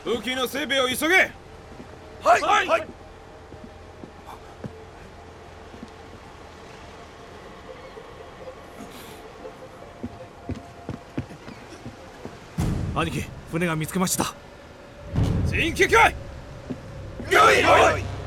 武器の整備を急げ。 はい、はい、はい。 兄貴、船が見つけました。 全員救急。 よいよい。